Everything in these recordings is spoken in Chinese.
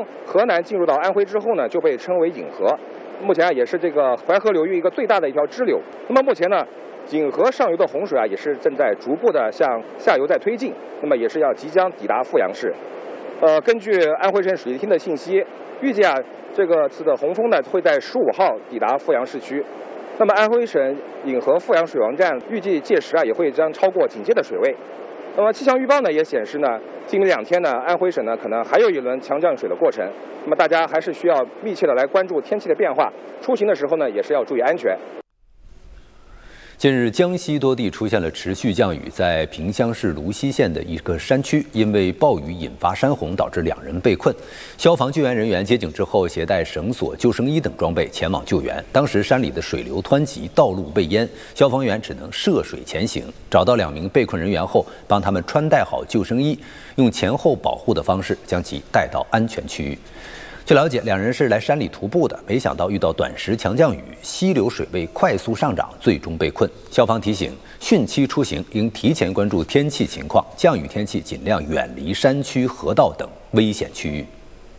河南进入到安徽之后呢，就被称为颍河。目前也是这个淮河流域一个最大的一条支流。那么目前呢，颍河上游的洪水也是正在逐步的向下游在推进，那么也是要即将抵达阜阳市。根据安徽省水利厅的信息，预计这个次的洪峰呢会在15号抵达阜阳市区。那么安徽省颍河阜阳水王站预计届时也会将超过警戒的水位。那么气象预报呢也显示呢，今明2天呢，安徽省呢可能还有一轮强降水的过程。那么大家还是需要密切的来关注天气的变化，出行的时候呢也是要注意安全。 近日，江西多地出现了持续降雨，在萍乡市泸溪县的一个山区，因为暴雨引发山洪，导致2人被困。消防救援人员接警之后，携带绳索、救生衣等装备前往救援。当时山里的水流湍急，道路被淹，消防员只能涉水前行。找到2名被困人员后，帮他们穿戴好救生衣，用前后保护的方式将其带到安全区域。据了解，2人是来山里徒步的，没想到遇到短时强降雨，溪流水位快速上涨，最终被困。消防提醒，汛期出行应提前关注天气情况，降雨天气尽量远离山区、河道等危险区域。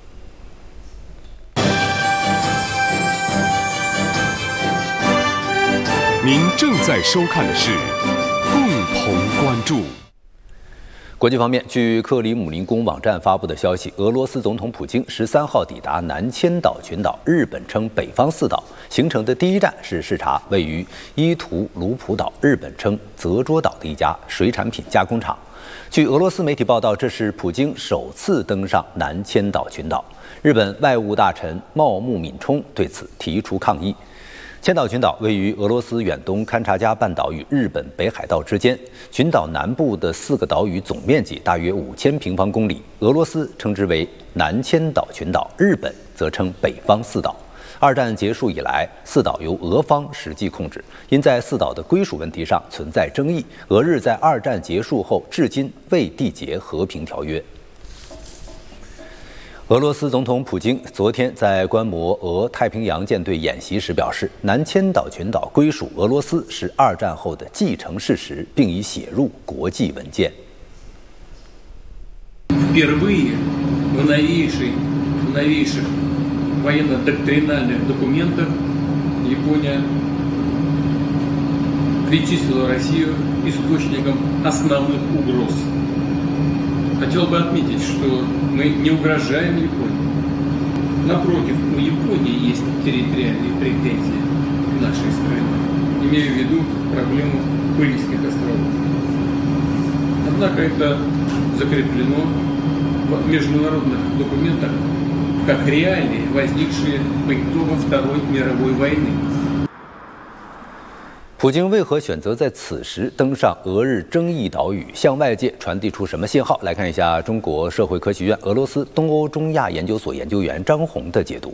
您正在收看的是共同关注。 国际方面，据克里姆林宫网站发布的消息，俄罗斯总统普京13号抵达南千岛群岛，日本称北方四岛，行程的第一站是视察位于伊图卢普岛，日本称泽捉岛的一家水产品加工厂。据俄罗斯媒体报道，这是普京首次登上南千岛群岛。日本外务大臣茂木敏充对此提出抗议。千岛群岛位于俄罗斯远东勘察加半岛与日本北海道之间，群岛南部的4个岛屿总面积大约5000平方公里，俄罗斯称之为南千岛群岛，日本则称北方四岛。2战结束以来，四岛由俄方实际控制，因在四岛的归属问题上存在争议，俄日在2战结束后至今未缔结和平条约。俄罗斯总统普京昨天在观摩俄太平洋舰队演习时表示，南千岛群岛归属俄罗斯是2战后的既成事实，并已写入国际文件。 Впервые в новейших военно-доктринальных документах Япония причислила Россию источником основных угроз. Хотел бы отметить, что мы не угрожаем Японии. Напротив, у Японии есть территориальные претензии к нашей стране. Имею в виду проблему Курильских островов. Однако это закреплено в международных документах как реалии, возникшие по итогам Второй мировой войны. 普京为何选择在此时登上俄日争议岛屿，向外界传递出什么信号？来看一下中国社会科学院俄罗斯东欧中亚研究所研究员张红的解读。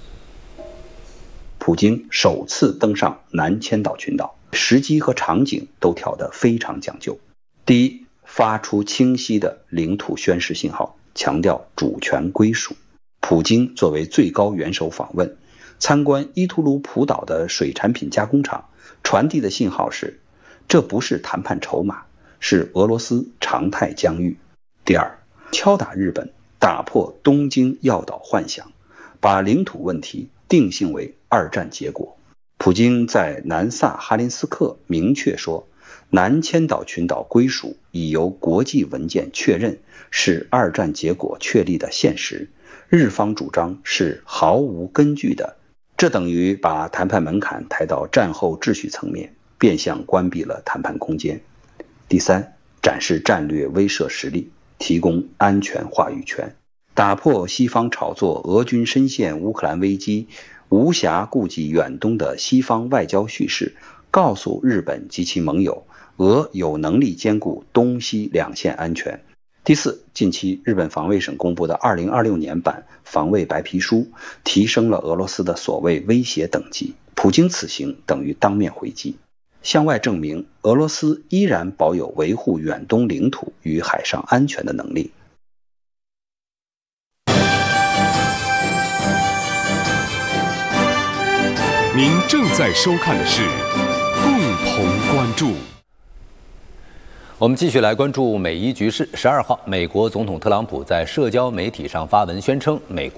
普京首次登上南千岛群岛，时机和场景都挑得非常讲究。第一，发出清晰的领土宣示信号，强调主权归属。普京作为最高元首访问，参观伊图卢普岛的水产品加工厂，传递的信号是，这不是谈判筹码，是俄罗斯常态疆域。第二，敲打日本，打破东京要岛幻想，把领土问题定性为2战结果。普京在南萨哈林斯克明确说，南千岛群岛归属已由国际文件确认，是2战结果确立的现实，日方主张是毫无根据的。这等于把谈判门槛抬到战后秩序层面，变相关闭了谈判空间。第三，展示战略威慑实力，提供安全话语权，打破西方炒作俄军深陷乌克兰危机，无暇顾及远东的西方外交叙事，告诉日本及其盟友，俄有能力兼顾东西两线安全。第四，近期日本防卫省公布的2026年版防卫白皮书提升了俄罗斯的所谓威胁等级，普京此行等于当面回击，向外证明俄罗斯依然保有维护远东领土与海上安全的能力。 您正在收看的是共同关注。 我们继续来关注美伊局势。12号，美国总统特朗普在社交媒体上发文宣称，美国